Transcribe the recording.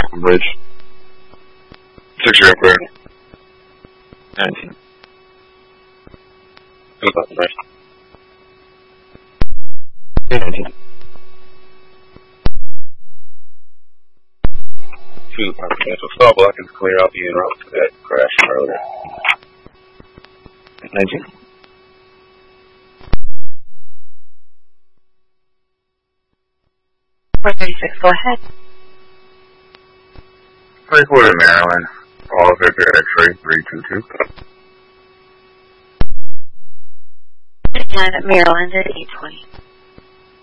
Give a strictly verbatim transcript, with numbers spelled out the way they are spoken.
Brooklyn Bridge. Six zero clear. Nineteen. Two Brooklyn Bridge. Nineteen. Two confidential. Stall block is clear. I'll be en route to that crash earlier. Nineteen. four thirty-six, go ahead. Lakewood, Maryland. All Victor X-ray three two two. And Maryland at eight twenty.